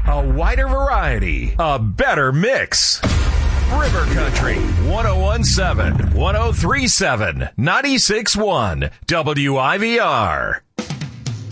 A wider variety, a better mix. River Country, 1017, 1037, 96.1, WIVR.